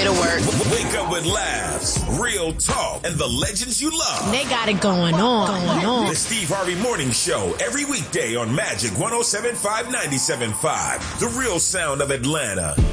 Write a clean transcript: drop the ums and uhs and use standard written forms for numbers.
way to work. Wake up with laughs, real talk, and the legends you love. They got it going on. The Steve Harvey Morning Show, every weekday on Magic 107.5, 97.5. The real sound of Atlanta.